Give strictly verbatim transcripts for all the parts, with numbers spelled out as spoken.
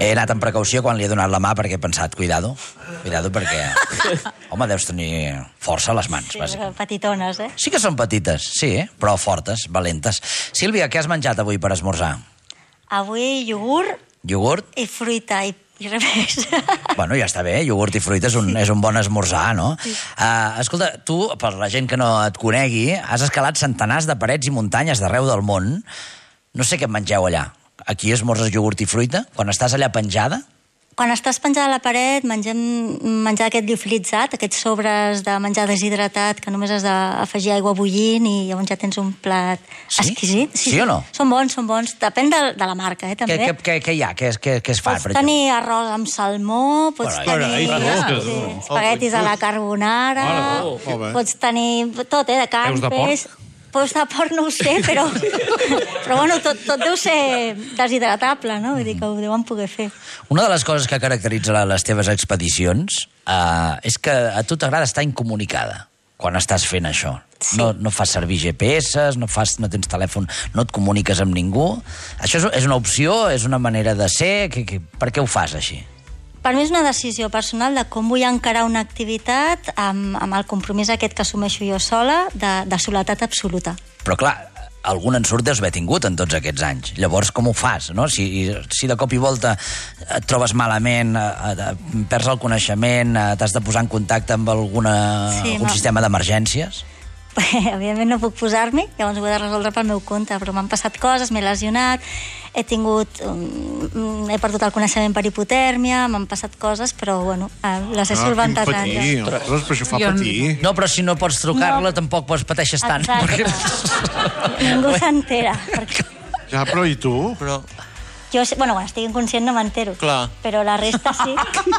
He anat amb precaució quan li he donat la mà perquè he pensat, cuidado, cuidado perquè... Home, deus tenir força a les mans, Sí, bàsicament. petitones, eh? Sí que són petites, sí, però fortes, valentes. Sílvia, què has menjat avui per esmorzar? Avui iogurt Iogurt? i fruita i, i res més. Bueno, ja està bé, iogurt i fruita és un, és un bon esmorzar, no? Sí. Uh, escolta, tu, per la gent que no et conegui, has escalat centenars de parets i muntanyes d'arreu del món. No sé què mengeu allà. Aquí esmorzes iogurt i fruita? Quan estàs allà penjada? Quan estàs penjada a la paret, mengem menjar aquest liofilitzat, aquests sobres de menjar deshidratat que només has d'afegir aigua bullint i llavors ja tens un plat Sí? exquisit. Sí o no? Són bons, són bons. Depèn de, de la marca, eh, també. Què, què, què, què hi ha? Què, es- què, què es fa? Pots per tenir arròs amb salmó, pots Carai, tenir carai, sí, carai. espaguetis a la carbonara, Oh, molt bé. pots tenir tot, eh, de carn, Peus de porc? peix... Peus de porc no ho sé, però, però bueno, tot, tot deu ser deshidratable, no? Vull dir que ho deuen poder fer. Una de les coses que caracteritza les teves expedicions uh, és que a tu t'agrada estar incomunicada quan estàs fent això. Sí. No, no fas servir G P S, no, fas, no tens telèfon, no et comuniques amb ningú. Això és, és una opció, és una manera de ser? Que, que, per què ho fas així? Per mi és una decisió personal de com vull encarar una activitat amb, amb el compromís aquest que assumeixo jo sola de, de soledat absoluta. Però clar, algun ensurt deus haver tingut en tots aquests anys. Llavors, com ho fas, no? Si, si de cop i volta et trobes malament, eh, eh, perds el coneixement, eh, t'has de posar en contacte amb alguna, Sí, algun no. sistema d'emergències... Evidentment no puc posar-m'hi, llavors ho he de resoldre pel meu compte, però m'han passat coses, m'he lesionat, he tingut... Um, he perdut el coneixement per hipotèrmia, m'han passat coses, però bueno, eh, les he solventat quin ara. patir, ostres, però això fa Jo- patir. No, però si no pots trucar-la, No. tampoc pots pateixes tant. Exacte. Ningú s'entera. Perquè Ja, però i tu? Però, jo, sé- bueno, quan estic inconscient no m'entero, Clar. però la resta sí.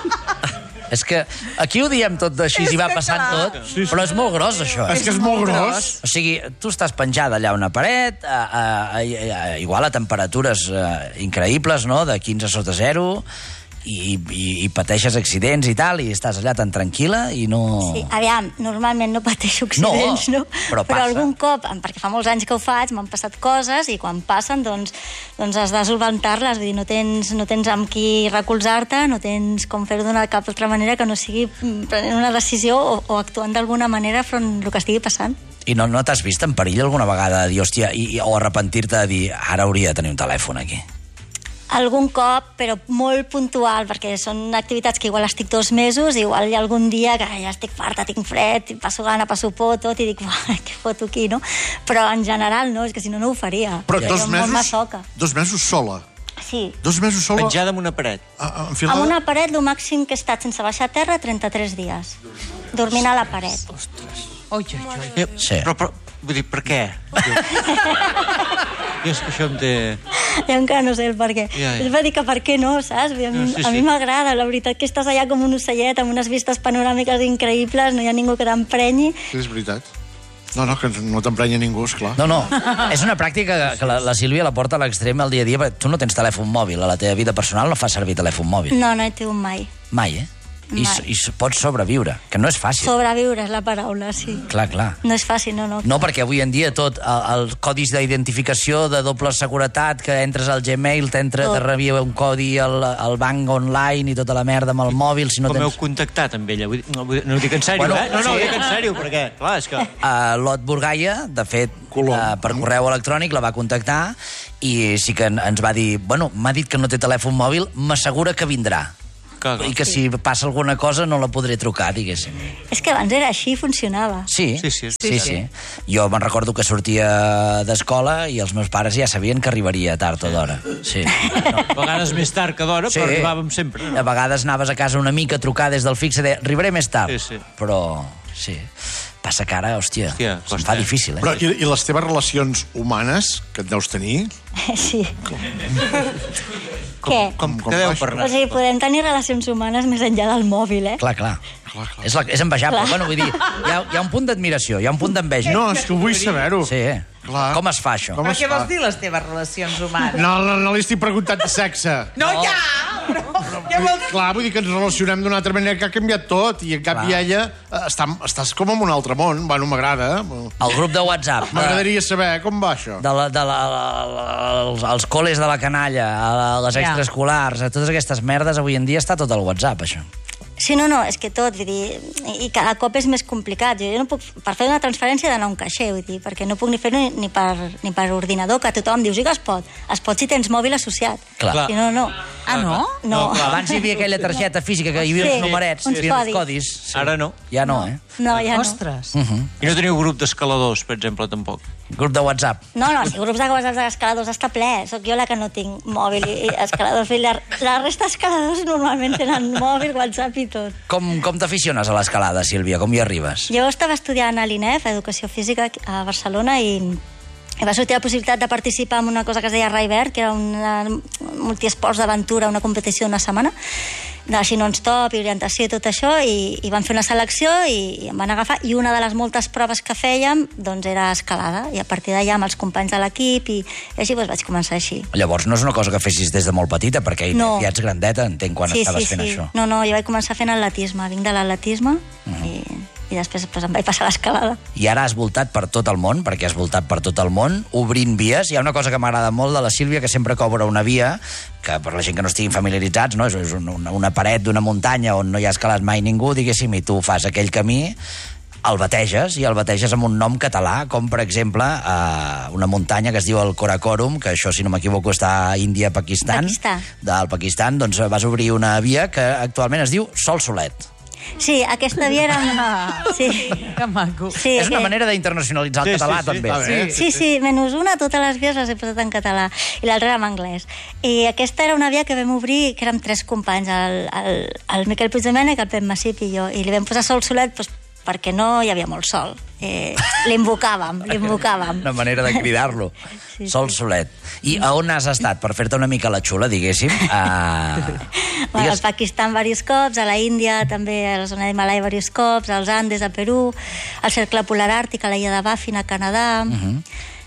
És que aquí ho diem tot així, i va passant tot, Sí, sí. però és molt gros, això. És que és molt gros. O sigui, tu estàs penjada allà a una paret, a, a, a, a, igual a temperatures uh, increïbles, no?, de quinze sota zero, i, i, i pateixes accidents i tal, i estàs allà tan tranquil·la i no... Sí, aviam, normalment no pateixo accidents, no? No, però però passa. algun cop, perquè fa molts anys que ho faig, m'han passat coses i quan passen, doncs, doncs has de solventar-les, vull dir, no tens, no tens amb qui recolzar-te, no tens com fer-ho d'una cap altra manera que no sigui mm, prenent una decisió o, o actuant d'alguna manera front el que estigui passant. I no, no t'has vist en perill alguna vegada de dir, hòstia, i, i- o arrepentir-te de dir, ara hauria de tenir un telèfon aquí? Algun cop, però molt puntual, perquè són activitats que igual estic dos mesos, igual hi ha algun dia que ja estic farta, tinc fred, passo gana, passo por, tot, i dic, "Uah, què foto aquí, no? Però en general no, és que si no, no ho faria. Però Jo dos molt mesos, masoca. dos mesos sola. Sí. Dos mesos sola. penjada amb una paret. a- a- enfilada? Amb una paret, el màxim que he estat sense baixar a terra, trenta-tres dies. Dormint a la paret. Ui, ui, ui. Eh, Sí. Però, però, vull dir, per què? Jo és que això em té... Jo encara no sé el per què. Ja, ja. Es va dir que per què no, saps? A mi, No, sí, a mi sí. m'agrada, la veritat que estàs allà com un ocellet amb unes vistes panoràmiques increïbles, no hi ha ningú que t'emprenyi. Sí, és veritat. No, no, que no t'emprenya ningú, esclar. No, no, és una pràctica que, que la, la Sílvia la porta a l'extrem al dia a dia, perquè tu no tens telèfon mòbil, a la teva vida personal no fas servir telèfon mòbil. No, no he tingut mai. Mai, eh? I, Mai. I pots sobreviure, que no és fàcil. Sobreviure és la paraula, sí. Clar, clar. No és fàcil, no, no. No, perquè avui en dia tot, el, el codis d'identificació de doble seguretat, que entres al Gmail, t'entra, Tot. te rebia un codi al, al banc online i tota la merda amb el mòbil, si no Com heu tens... contactat amb ella? Vull dir, no, vull dir, no ho dic en sèrio, Bueno, eh? No, no, ho sí. dic en sèrio, perquè, clar, és que... Uh, Lot Burgaia, de fet, Colom. uh, per correu electrònic la va contactar i sí que en- ens va dir, bueno, m'ha dit que no té telèfon mòbil, m'assegura que vindrà. Clar, clar. I que si passa alguna cosa no la podré trucar, diguéssim. És que abans era així, funcionava. Sí, Sí, sí, sí, sí, sí. Jo me'n recordo que sortia d'escola i els meus pares ja sabien que arribaria tard o d'hora. Sí. No, a vegades més tard que d'hora, Sí. però arribàvem sempre. A vegades anaves a casa una mica a trucar des del fixe i deia, arribaré més tard. Sí, sí. Però, sí, passa que ara, hòstia, Hòstia, se'm costa, fa eh? difícil, eh? Però i, i les teves relacions humanes, que et deus tenir, Sí. Com, Què? com, Com què deu baix? per O anar? sigui, podem tenir relacions humanes més enllà del mòbil, eh? Clar, clar. Clar, clar. És, la, és envejable. Clar. Bueno, vull dir, hi ha, hi ha un punt d'admiració, hi ha un punt d'enveja. no, és que vull saber-ho. Sí, eh? Clar. Com es fa, això? Com Però es què fa? vols dir, les teves relacions humanes? No, no, no li estic preguntant de sexe. No, ja! Què vol dir? Clar, vull dir que ens relacionem d'una altra manera que ha canviat tot, i en canvi Clar. ella eh, està, estàs com en un altre món. Bueno, m'agrada. El grup de WhatsApp. de- M'agradaria saber com va això. de la, de la, els, els col·les de la canalla, a les Ja. extraescolars, a totes aquestes merdes, avui en dia està tot al WhatsApp, això. Sí, no, no, és que tot, vull dir, i cada cop és més complicat. Jo, jo no puc, per fer una transferència he d'anar a un caixer, vull dir, perquè no puc ni fer-ho ni, ni, per, ni per ordinador, que tothom diu, sí que es pot. Es pot si tens mòbil associat. Clar. I no, no. Ah, no? No. Abans hi havia aquella targeta física que hi havia Sí, uns numerets, uns hi havia uns codis. codis. Sí. Ara no. Ja no, eh? No, ja no. Ostres. I no teniu grup d'escaladors, per exemple, tampoc. Grup de WhatsApp. No, no, si grups de WhatsApp d'escaladors està ple. Soc jo la que no tinc mòbil i, i escaladors. I la, la resta d'escaladors normalment tenen mòbil, WhatsApp i tot. Com, com t'aficiones a l'escalada, Sílvia? Com hi arribes? Jo estava estudiant a l'I N E F, Educació Física, a Barcelona, i, i va sortir la possibilitat de participar en una cosa que es deia Raivert, que era una multiesports d'aventura, una competició d'una setmana, de així non-stop i orientació i tot això, i, i van fer una selecció i, i em van agafar, i una de les moltes proves que fèiem doncs era escalada, i a partir d'allà amb els companys de l'equip, i, i així doncs, vaig començar així. Llavors no és una cosa que fessis des de molt petita, perquè No. ja ets grandeta, entenc, quan sí, estaves sí, fent sí. això. No, no, jo vaig començar fent atletisme, vinc de l'atletisme, Mhm. i, i després doncs, em vaig passar a l'escalada. I ara has voltat per tot el món, perquè has voltat per tot el món, obrint vies. Hi ha una cosa que m'agrada molt de la Sílvia, que sempre que obre una via, que per la gent que no estiguin familiaritzats, no? és, és una, una paret d'una muntanya on no hi ha escalat mai ningú, diguéssim, i tu fas aquell camí, el bateges, i el bateges amb un nom català, com per exemple eh, una muntanya que es diu el Karakorum, que això, si no m'equivoco, està a Índia, Pakistan. Pakistan. Del Pakistan, doncs vas obrir una via que actualment es diu Sol Solet. Sí, aquesta via era... Sí. Que maco. Sí, És una que- manera d'internacionalitzar el Sí, sí, català, sí. també. A veure. Sí, sí, menys una, totes les vies les he posat en català, i l'altra era en anglès. I aquesta era una via que vam obrir, que érem tres companys, el, el, el Miquel Puigdomènech, el Pep Massip i jo, i li vam posar Sol Solet doncs, perquè no hi havia molt sol. Eh, l'invocàvem, l'invocàvem. Una manera de cridar-lo. Sí, Sol sí. Solet. I a on has estat? Per fer-te una mica la xula, diguéssim. Uh, Bueno, al Pakistan diversos cops, a la Índia també, a la zona de Malai diversos cops, als Andes, a Perú, al Cercle Polar Àrtic, a l'illa de Baffin, a Canadà... Mhm.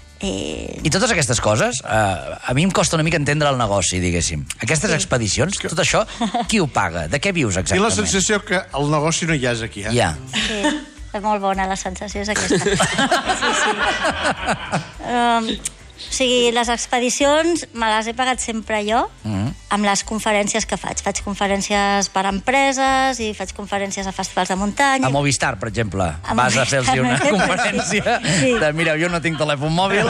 eh, I totes aquestes coses, uh, a mi em costa una mica entendre el negoci, diguéssim. Aquestes Sí. expedicions, tot això, qui ho paga? De què vius Tinc exactament? la sensació que el negoci no hi és aquí, eh? Ja. Sí, és molt bona, la sensació és aquesta. Sí, sí. Um, o sigui, les expedicions me les he pagat sempre jo, Mhm. amb les conferències que faig. Faig conferències per a empreses i faig conferències a festivals de muntanya. A Movistar, per exemple, A vas a fer-los una Movistar, conferència sí. de, mireu, jo no tinc telèfon mòbil.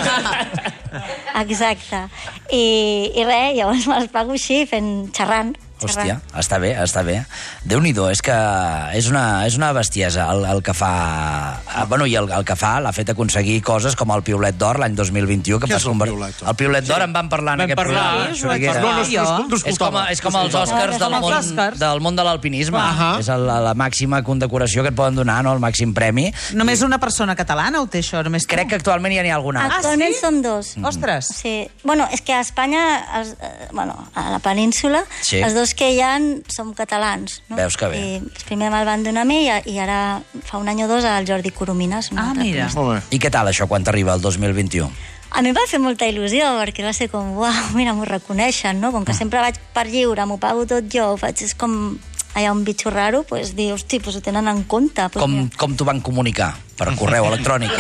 Exacte. I, i res, llavors me les pago així, fent, xerrant. Hòstia, està bé, està bé. Déu-n'hi-do, és que és una, és una bestiesa el, el que fa... eh, Bueno, i el, el que fa l'ha fet aconseguir coses com el Piolet d'Or l'any dos mil vint-i-u. Que Què vas és el conver- Piolet d'Or? El Piolet d'Or en vam parlar en Vam aquest parlar, programa. sí, us ho vaig Xuriguera. No, no, Jo. no, no, És com, és com els Oscars No, del no, món, els Oscars. del món de l'alpinisme. Ahà. És el, la màxima condecoració que et poden donar, no? El màxim premi. Només una persona catalana ho té això? Només tu? Crec que actualment ja n'hi ha alguna altra. Actualment sí? som dos. Ostres. Sí. Bueno, és que a Espanya, els, eh, bueno, a la península, Sí. els dos que hi ha som catalans. No? Veus que bé. I primer me'l van donar a mi i, i ara fa un any o dos el Jordi Coromines. un Ah, altre mira. artista. Molt bé. I què tal això quan t'arriba el dos mil vint-i-u? A mi em va fer molta il·lusió, perquè va ser com, uau, mira, m'ho reconeixen, no? Com que sempre vaig per lliure, m'ho pago tot jo, ho faig, és com allà un bitxo raro, doncs dir, hosti, doncs ho tenen en compte. Pues Com, mira. com t'ho van comunicar? Per correu electrònic?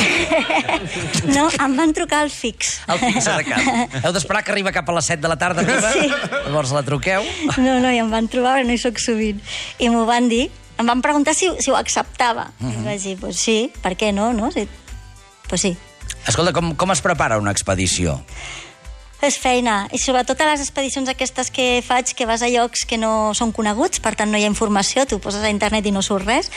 No, em van trucar al fix. El fixe de cap. Heu d'esperar que arriba cap a les set de la tarda, arriba? Sí. Llavors la truqueu? No, no, i em van trobar, però no hi soc sovint. I m'ho van dir, em van preguntar si, si ho acceptava. Uh -huh. I vaig dir, pues sí, per què no? no? Sí. Pues sí. Escolta, com, com es prepara una expedició? És feina, i sobretot a les expedicions aquestes que faig, que vas a llocs que no són coneguts, per tant no hi ha informació, tu poses a internet i no surt res,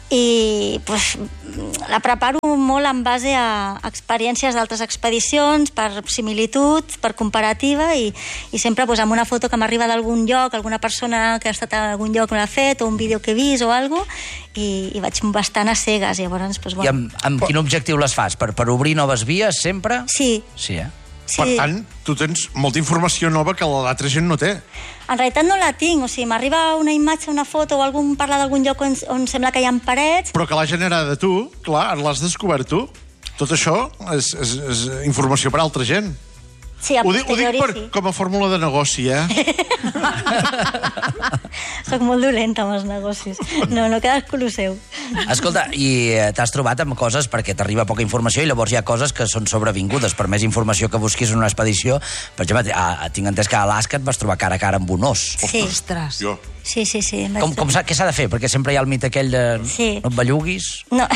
i pues, la preparo molt en base a experiències d'altres expedicions, per similitud, per comparativa, i, i sempre pues, amb una foto que m'arriba d'algun lloc, alguna persona que ha estat a algun lloc l'ha fet, o un vídeo que he vist o alguna cosa, i, i vaig bastant a cegues, llavors, pues, I bueno. amb, amb quin objectiu les fas? Per, per obrir noves vies, sempre? Sí, Sí, eh? sí. Per tant, tu tens molta informació nova que l'altra gent no té. En realitat no la tinc, o sigui, m'arriba una imatge, una foto o algun parla d'algun lloc on, on sembla que hi ha parets. Però que l'ha generada tu, clar, l'has descobert tu. Tot això és, és, és informació per a altra gent. Sí, a Ho dic, ho dic posteriori per, sí. com a fórmula de negoci, eh? Soc molt dolenta amb els negocis. No, no cadascú el seu. Escolta, i eh, t'has trobat amb coses perquè t'arriba poca informació i llavors hi ha coses que són sobrevingudes. Per més informació que busquis en una expedició, per exemple, a, a, tinc entès que a Alaska et vas trobar cara a cara amb un os. Sí, Ostres. Jo. sí, sí. sí em vaig Com, com s'ha, què s'ha de fer? Perquè sempre hi ha el mite aquell de Sí. no et belluguis. No,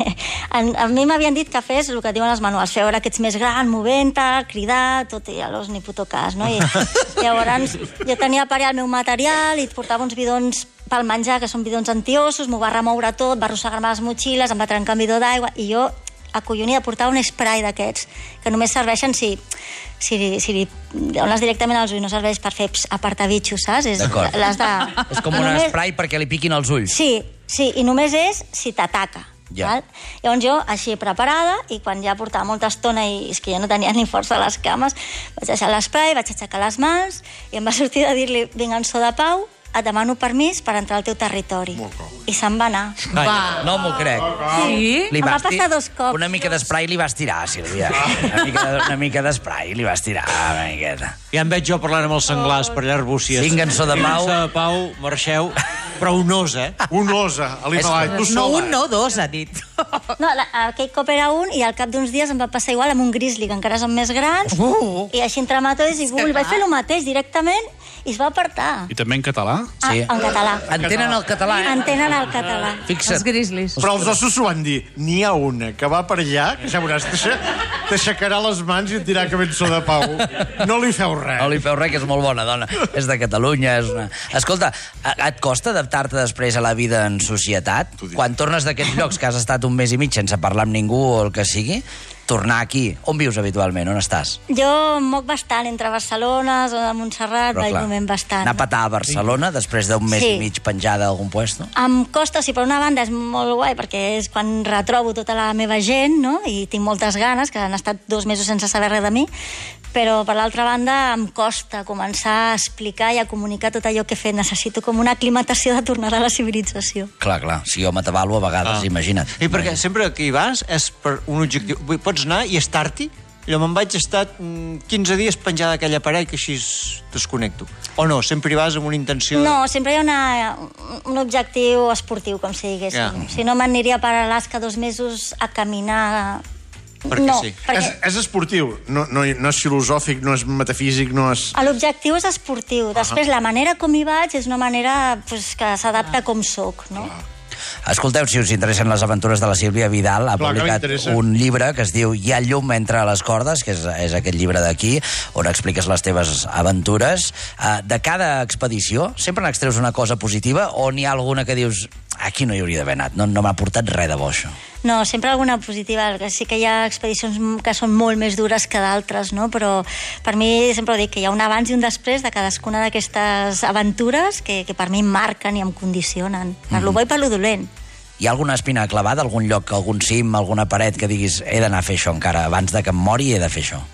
a, a mi m'havien dit que fes el que diuen els manuals, fer veure que ets més gran, movent-te, cridar, tot i llavors ni puto cas, no? I llavors jo tenia per allà el meu material i et portava uns bidons pel menjar, que són bidons antiossos, m'ho va remoure tot, va arrossegar-me les motxilles, em va trencar un bidó d'aigua, i jo, acollonida, portava un spray d'aquests, que només serveixen si, si, si li dones directament als ulls, no serveix per fer apartabitxos, saps? És, D'acord. les de... És com i un només- spray perquè li piquin els ulls. Sí, sí, i només és si t'ataca. Ja. Val? Llavors jo, així preparada, i quan ja portava molta estona i és que ja no tenia ni força a les cames, vaig deixar l'esprai, vaig aixecar les mans i em va sortir de dir-li, vinga, en so de pau, et demano permís per entrar al teu territori. I se'n va anar. Va. No m'ho crec. Sí? Li Em va vas passar tir- dos cops. Una mica d'esprai li vas tirar, Sílvia. Una mica, de- una mica d'esprai li vas tirar, una miqueta. Ja em veig jo parlant amb els senglars per allà a Arbúcies. Vinga, en so de pau. Vinga, en so de pau, marxeu. Però un os, eh? Un osa, a l'Himalaya. Tu No, sola. un no, dos, ha dit. No, la, aquell cop era un i al cap d'uns dies em va passar igual amb un grizzly, que encara són més grans, Uh. i així entre amatolls i bum, li vaig fer el mateix directament i es va apartar. I també en català? Sí. Ah, en català. Entenen el català, eh? Entenen el català. Fixa't. Els grizzlies. Però els ossos s'ho van dir. N'hi ha una que va per allà, que ja veuràs, t'aixa- t'aixecarà les mans i et dirà que vens so de pau. No li feu res. No li feu res, que és molt bona dona. És de Catalunya. És una... Escolta, a- et costa adaptar-te després a la vida en societat? Quan tornes d'aquests llocs que has estat un mes i mig sense parlar amb ningú o el que sigui, tornar aquí. On vius habitualment? On estàs? Jo em moc bastant entre Barcelona, zona de Montserrat, Valldomen bastant. anar a petar a Barcelona després d'un mes Sí. i mig penjada a algun puesto? Em costa, sí, per una banda és molt guai perquè és quan retrobo tota la meva gent, no? I tinc moltes ganes, que han estat dos mesos sense saber res de mi, però per l'altra banda em costa començar a explicar i a comunicar tot allò que he fet. Necessito com una aclimatació de tornar a la civilització. Clar, clar. Si jo m'atabalo a vegades, Ah. imagina't. I perquè sempre que hi vas és per un objectiu. Vull- Pots anar i estar-t'hi. Jo me'n vaig estar mm, quinze dies penjada d'aquella paret que així es desconnecto. O no, sempre hi vas amb una intenció... No, sempre hi ha una, un objectiu esportiu, com si diguéssim. Ja. Si no, m'aniria per Alaska dos mesos a caminar... Perquè no, sí. perquè És, és esportiu, no, no, no és filosòfic, no és metafísic, no és... l'objectiu és esportiu. Després, la manera com hi vaig és una manera pues, que s'adapta com sóc, no? Escolteu, si us interessen les aventures de la Sílvia Vidal, ha Clar que publicat m'interessa. un llibre que es diu Hi ha llum entre les cordes, que és, és aquest llibre d'aquí, on expliques les teves aventures. Uh, de cada expedició, sempre n'extreus una cosa positiva o n'hi ha alguna que dius aquí no hi hauria d'haver anat, no, no m'ha portat res de bo, això? No, sempre alguna positiva. Que sí que hi ha expedicions que són molt més dures que d'altres, no? Però per mi sempre ho dic, que hi ha un abans i un després de cadascuna d'aquestes aventures que, que per mi em marquen i em condicionen. Per lo bo i per lo dolent. Hi ha alguna espina clavada, algun lloc, algun cim, alguna paret que diguis he d'anar a fer això encara, abans de que em mori he de fer això?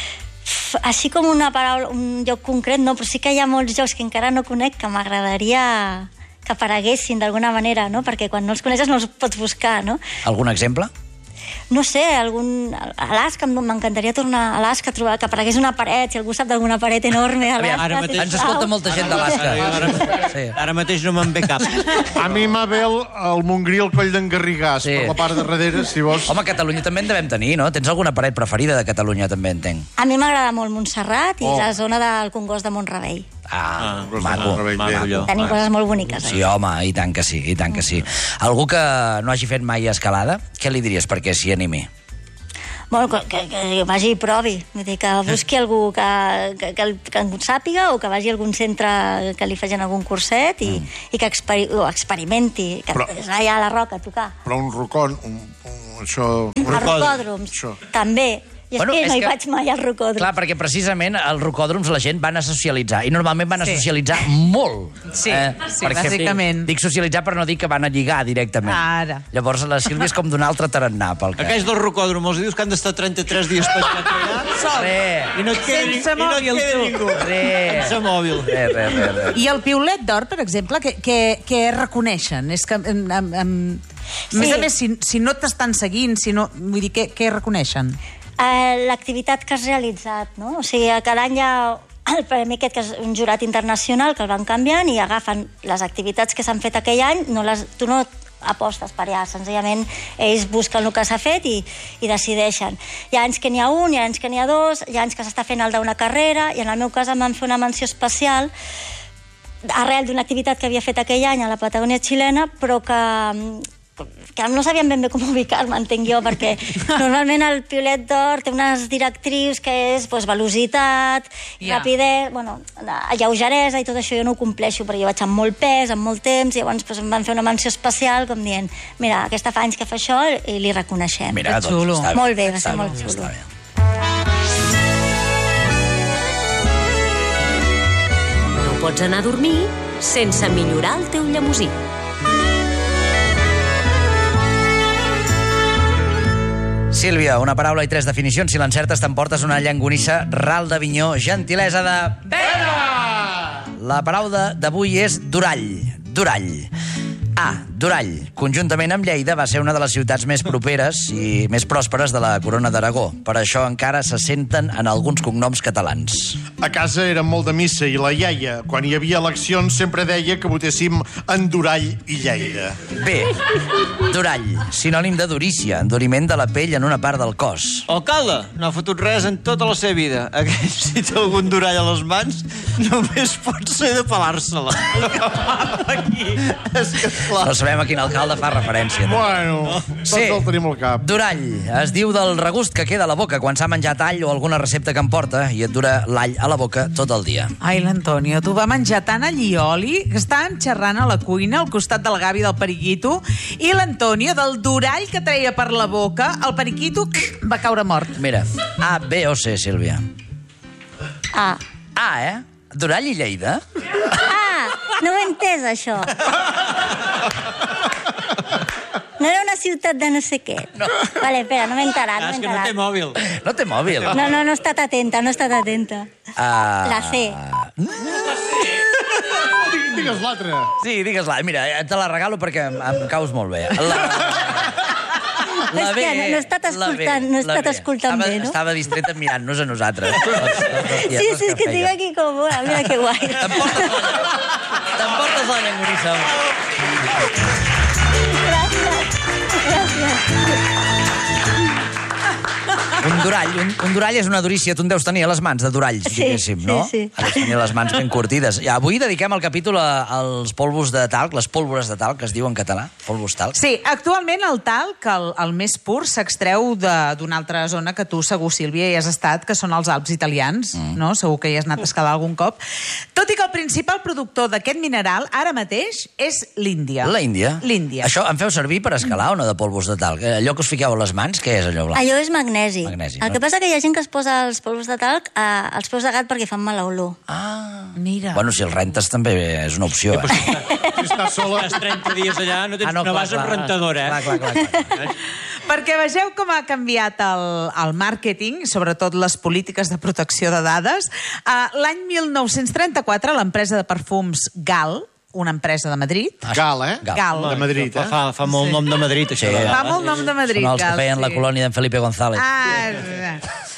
F- Així com una paraula, un lloc concret, no, però sí que hi ha molts llocs que encara no conec que m'agradaria que apareguessin d'alguna manera, no? Perquè quan no els coneixes no els pots buscar, no? Algun exemple? No sé, algun... Alaska, m'encantaria tornar a Alaska, trobar que aparegués una paret, si algú sap d'alguna paret enorme a Alaska. ara mateix- sisplau. Ens escolta molta gent d'Alaska. Ara, Sí. ara mateix no me'n ve cap. A mi m'ha ve el, el Montgrí al coll d'en Garrigàs, Sí. per la part de darrere, si vols. Home, a Catalunya també en devem tenir, no? Tens alguna paret preferida de Catalunya, també entenc. A mi m'agrada molt Montserrat i Oh. la zona del Congost de Montrebell. Ah, Ah, maco. Rebell, maco, bé. allò. Tenim coses molt boniques. Sí, home, i tant que sí, i tant que sí. Algú que no hagi fet mai escalada, què li diries perquè s'hi animi? Bueno, que, que, que vagi i provi. Vull dir, que busqui algú que, que, que, el- que en sàpiga o que vagi a algun centre que li facin algun curset i, mm. i que experi o experimenti. Que Però- és allà a la roca, a tocar. Però un rocón, un, un, això... Un A rocòdroms, Això. també. I és Bueno, que és no hi que- vaig mai al rocòdrom. Clar, perquè precisament als rocòdroms la gent van a socialitzar, i normalment van a Sí. socialitzar molt. Sí, sí, perquè bàsicament. Dic socialitzar per no dir que van a lligar directament. Ara. Llavors la Sílvia és com d'un altre tarannà, pel que... Aquells del rocòdrom, els dius que han d'estar trenta-tres dies penjats allà Res, i no et queda, ni- Sense i no et mòbil, queda tu. ningú. res. Sense mòbil. Res, res, res, res. I el piulet d'or, per exemple, que, que, que reconeixen? És que... Em, em, em... Sí. A més a més, si, si no t'estan seguint, si no, vull dir, què, què reconeixen? Eh, l'activitat que has realitzat, no? O sigui, cada any hi ha el premi aquest, que és un jurat internacional, que el van canviant i agafen les activitats que s'han fet aquell any, no les, tu no apostes per allà, senzillament ells busquen el que s'ha fet i, i decideixen. Hi ha anys que n'hi ha un, hi ha anys que n'hi ha dos, hi ha anys que s'està fent el d'una carrera, i en el meu cas em van fer una menció especial arrel d'una activitat que havia fet aquell any a la Patagònia xilena, però que, que no sabien ben bé com ubicar-me, entenc jo, perquè normalment el Piolet d'Or té unes directrius que és pues, velocitat, Yeah. rapidesa, bueno, lleugeresa i tot això jo no ho compleixo, perquè jo vaig amb molt pes, amb molt temps, i llavors pues, em van fer una menció especial com dient, mira, aquesta fa anys que fa això i li reconeixem. Mira, Que xulo. doncs, està Molt bé, va està ser molt bé, xulo. està bé. No pots anar a dormir sense millorar el teu llemosí. Sílvia, una paraula i tres definicions. Si l'encertes, t'emportes una llangonissa ral d'Avinyó, gentilesa de... Pere! La paraula d'avui és Durall. Durall. A. Durall, conjuntament amb Lleida, va ser una de les ciutats més properes i més pròsperes de la Corona d'Aragó. Per això encara se senten en alguns cognoms catalans. A casa érem molt de missa i la iaia, quan hi havia eleccions, sempre deia que votéssim en Durall i Lleida. B. Durall, sinònim de durícia, enduriment de la pell en una part del cos. Alcalde, no ha fotut res en tota la seva vida. Aquell, si té algun durall a les mans, només pot ser de pelar-se-la. Aquí. És que, clar... No sabem a quin alcalde fa referència. Bueno, tots Sí. el tenim al cap. Durall, es diu del regust que queda a la boca quan s'ha menjat all o alguna recepta que em porta i et dura l'all a la boca tot el dia. Ai, l'Antonio, tu va menjar tant all i oli que estàvem xerrant a la cuina al costat del Gavi del Periquito i l'Antonio, del durall que treia per la boca, el Periquito va caure mort. Mira, A, B o C, Sílvia? Ah, A, eh? Durall i Lleida? ah, no ho he entès, això. No era una ciutat de no sé què. No. Vale, espera, no m'he enterat, no Ah, m'he és que no té enterat. mòbil. No té mòbil. No, no, no he estat atenta, no he estat atenta. Ah, La C. Digues l'altre. Sí, digues-la. Mira, te la regalo perquè em, em caus molt bé. La, És que no- no he estat la B, escoltant- no he la estat B. escoltant estava, bé, no? Estava distreta mirant-nos a nosaltres. Tots, tots els Sí, dies, sí, és que feia. tinc aquí com... Bueno, mira que guai. T'emportes la, t'emportes la llangonissa. Gràcies. Gràcies. Un durall, un, un durall és una durícia. Tu en deus tenir a les mans, de duralls, Sí, diguéssim, sí, no? sí. Has de tenir les mans ben curtides. I avui dediquem el capítol a- als polvos de talc, les pólvores de talc, que es diu en català, polvos talc. Sí, actualment el talc, el, el més pur, s'extreu de- d'una altra zona que tu segur, Sílvia, hi has estat, que són els Alps italians, mm. no? Segur que hi has anat a escalar algun cop. Tot i que el principal productor d'aquest mineral, ara mateix, és l'Índia. La Índia? L'Índia. Això en feu servir per escalar o no, de polvos de talc? Eh, Allò que us fiqueu a les mans, què és allò blanc? Allò és magnesi. Magnesi, El no? que passa que hi ha gent que es posa els polvos de talc eh, als peus de gat perquè fan mala olor. Ah, Mira. bueno, si el rentes també és una opció. Eh? Si estàs sola... Estàs trenta dies allà, no tens Ah, no, una clar, base clar. rentadora, eh? Clar, clar, clar, clar. Perquè vegeu com ha canviat el, el màrqueting, sobretot les polítiques de protecció de dades. Uh, L'any mil nou-cents trenta-quatre, l'empresa de perfums Gal, una empresa de Madrid, Gal, eh? Gal. Gal. De Madrid, eh? Fa, fa molt Sí. nom de Madrid, això. Sí. de fa Gal. molt nom de Madrid. Són els que Gal, feien la sí. colònia d'en Felipe González. Ah,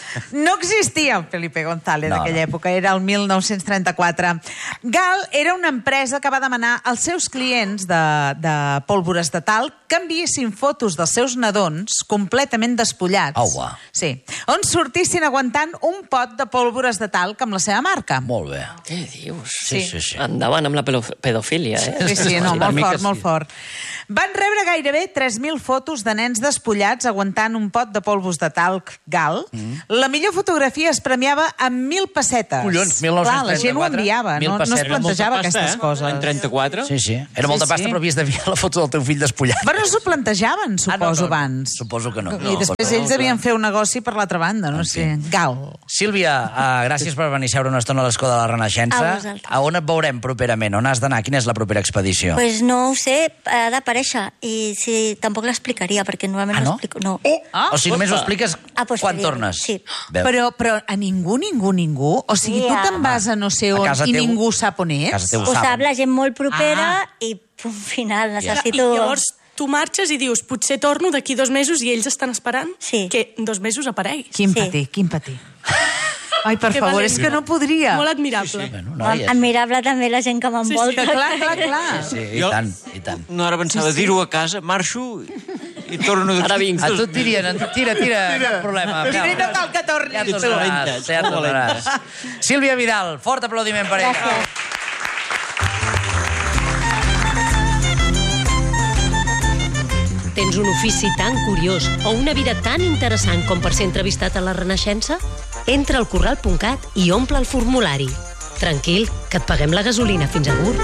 no existia el Felipe González No, d'aquella no. època, era el mil nou-cents trenta-quatre. Gal era una empresa que va demanar als seus clients de, de pólvores de talc que enviessin fotos dels seus nadons completament despullats. Au, va. Sí. On sortissin aguantant un pot de pólvores de talc amb la seva marca. Molt bé. Què dius? Sí, sí, sí. Endaven amb la pelo- pedofília, eh? Sí, sí, no, Una molt mica fort, sí. molt fort. Van rebre gairebé tres mil fotos de nens despullats aguantant un pot de polvos de talc Gal. Mm. La millor fotografia es premiava amb mil pessetes. Collons, mil nou-cents Clar, la gent ho trenta-quatre, enviava, mil no, no es pessetes. plantejava Molta pasta, aquestes eh? coses. En trenta-quatre? Sí, sí. Era molta Sí, pasta, sí. però havies d'enviar la foto del teu fill despullat. Però no s'ho plantejaven, suposo, Ah, no, no, abans. Suposo que no. I després ells devien fer un negoci per l'altra banda, no sé. Gal. Sílvia, uh, gràcies per venir a seure una estona a l'escó de la Renaixença. A vosaltres. A on et veurem properament? On has d'anar? Quina és la propera expedició? Pues no ho sé, ha d'aparèixer. I si tampoc l'explicaria, perquè normalment Ah, no? explico... No. Ah, o sigui, només ho expliques A quan posteriori, tornes. sí. Veus? Però, però a ningú, ningú, ningú? O sigui, tu Ja. te'n vas a no sé A on casa i teu- ningú sap on a ets? casa teu Ho sap saben. la gent molt propera Ah. i punt final, I necessito... llavors tu marxes i dius, potser torno d'aquí dos mesos i ells estan esperant Sí. que en dos mesos apareguis. Quin Sí. patir, quin patir. Ai, per Que favor, valent. és que no podria. Molt admirable. Bueno, noies. Admirable també la gent que m'envolta. Sí, sí. Clar, clar, clar. Sí, i Jo- tant, i tant. No, ara pensava dir-ho a casa, marxo i torno d'aquí. Ara vinc. A tu et dirien, tira, tira, cap problema. Mira, no cal que tornis. Ja tornaràs, ja tornaràs. Sílvia Vidal, fort aplaudiment per ella. Gràcies. Tens un ofici tan curiós o una vida tan interessant com per ser entrevistat a la Renaixença? Entra al corral punt cat i omple el formulari. Tranquil, que et paguem la gasolina fins a Gurb.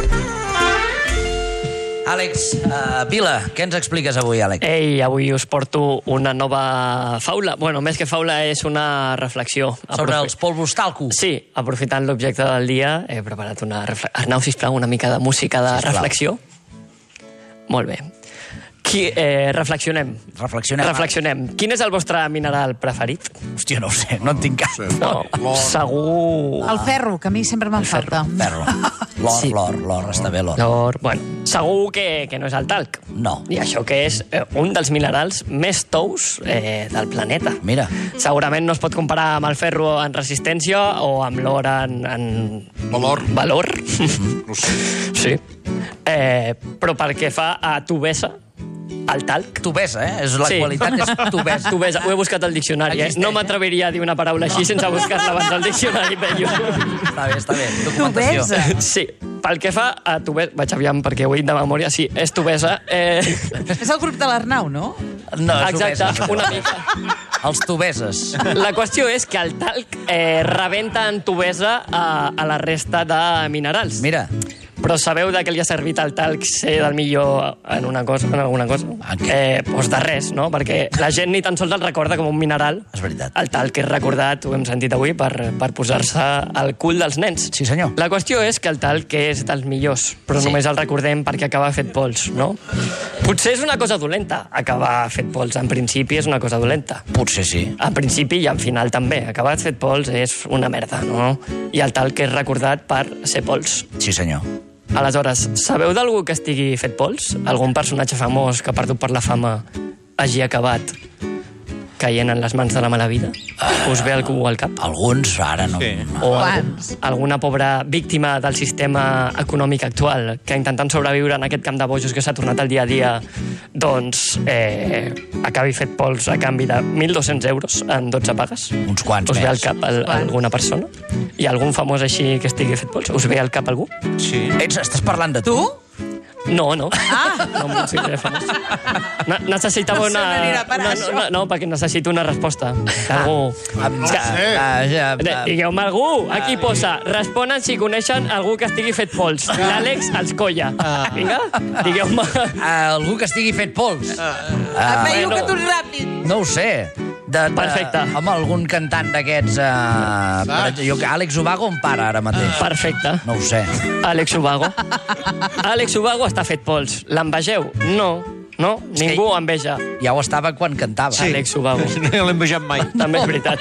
Àlex uh, Vila, què ens expliques avui, Àlex? Ei, avui us porto una nova faula. Bueno, més que faula és una reflexió. Sobre Aprofi- els polvos talco. Sí, aprofitant l'objecte del dia, he preparat una reflexió. Arnau, sisplau, una mica de música de Sisplau. reflexió. Molt bé. Qui, eh, reflexionem. Reflexionem. Reflexionem. Quin és el vostre mineral preferit? Hòstia, no ho sé, no en tinc cap. No, segur... El ferro, que a mi sempre me'n falta. Ferro. L'or, Sí. l'or, l'or, està bé l'or. L'or, bueno, segur que, que no és el talc. No. I això que és eh, un dels minerals més tous eh, del planeta. Mira. Segurament no es pot comparar amb el ferro en resistència o amb l'or en, en... Valor. Valor. No sé. Sí. Eh, però pel que fa a tubesa, el talc... Tubesa, eh? És la qualitat és tubesa. Tubesa. Ho he buscat al diccionari, eh? Existeix, No m'atreviria a dir una paraula així sense buscar-la abans al diccionari, Peyu. Està bé, està bé. Documentació. Tubesa. Sí. Pel que fa a tubesa... Vaig aviam perquè ho he dit de memòria. Sí, és tubesa. Eh... És el grup de l'Arnau, no? No, és Exacte, tubesa. una mica. Els tubeses. La qüestió és que el talc eh, rebenta en tubesa a, a la resta de minerals. Mira, Però sabeu de què li ha servit el talc ser del millor en una cosa, en alguna cosa? En què? Eh, doncs de res, no? Perquè la gent ni tan sols el recorda com un mineral. És veritat. El talc és recordat, ho hem sentit avui, per, per posar-se al cul dels nens. sí senyor. La qüestió és que el talc és dels millors, però Sí. només el recordem perquè acaba fet pols, no? Potser és una cosa dolenta, acabar fet pols. En principi és una cosa dolenta. Potser sí. En principi i en final també. Acabat fet pols és una merda, no? I el talc és recordat per ser pols. Sí senyor. Aleshores, sabeu d'algú que estigui fet pols? Algun personatge famós que, perdut per la fama, hagi acabat caient en les mans de la mala vida? Us ve algú al cap? Alguns, ara no. Sí. O Quants? algú, alguna pobra víctima del sistema econòmic actual que intentant sobreviure en aquest camp de bojos que s'ha tornat al dia a dia doncs eh, acabi fet pols a canvi de mil dos-cents euros en dotze pagues? Uns quants Us ve al més. cap al, alguna persona? Hi ha algun famós així que estigui fet pols? Us ve al cap algú? Sí. Ets, estàs parlant de tu? Tu? No, no. Ah. No em consideré famós. Ne necessitava No sé una... on anirà a parar, una això. no, no, perquè necessito una resposta. Algú... Amb, És que- ah, ah, ja, ah, Digueu-me algú. Aquí posa. Responen si coneixen algú que estigui fet pols. L'Àlex els colla. Vinga, digueu-me. ah, algú que estigui fet pols. Ah, Veieu bueno. que tu ets ràpid. no ho sé. De, de, Perfecte. Home, algun cantant d'aquests... Uh, per, jo, Àlex Ubago em para ara mateix. Perfecte. No ho sé. Àlex Ubago. Àlex Ubago està fet pols. L'envegeu? No. No? És que- Ningú enveja. Ja ho estava quan cantava. Sí. Àlex Ubago. No l'he envejat mai. També és veritat.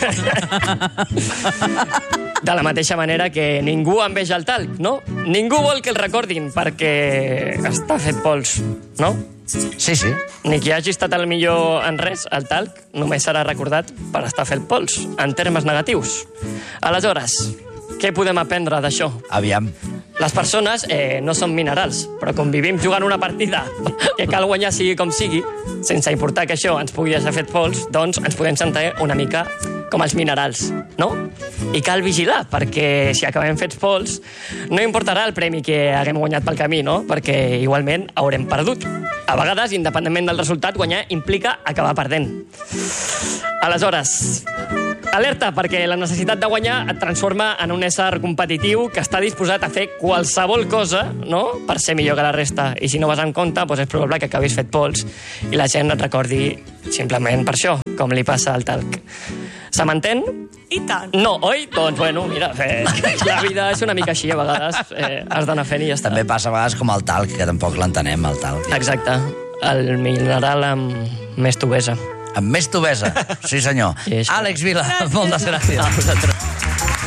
De la mateixa manera que ningú enveja el talc, no? Ningú vol que el recordin perquè està fet pols, no? Sí, sí. Ni qui hagi estat el millor en res, el talc, només serà recordat per estar fet pols, en termes negatius. Aleshores, què podem aprendre d'això? Aviam. Les persones eh, no són minerals, però com vivim jugant una partida que cal guanyar sigui com sigui, sense importar que això ens pugui deixar fet pols, doncs ens podem sentir una mica com els minerals, no? I cal vigilar, perquè si acabem fets pols, no importarà el premi que haguem guanyat pel camí, no? Perquè igualment haurem perdut. A vegades, independentment del resultat, guanyar implica acabar perdent. Aleshores, alerta, perquè la necessitat de guanyar et transforma en un ésser competitiu que està disposat a fer qualsevol cosa, no?, per ser millor que la resta. I si no vas en compte, doncs és probable que acabis fet pols i la gent et recordi simplement per això, com li passa al talc. Se m'entén? I tant. No, oi? Doncs, bueno, mira, eh, la vida és una mica així, a vegades eh, has d'anar fent i ja està. També passa a vegades com el talc, que tampoc l'entenem, el talc. Exacte. El mineral amb més tubesa. Amb més tubesa. Sí, senyor. Sí, això. Àlex Vila, moltes gràcies. A vosaltres.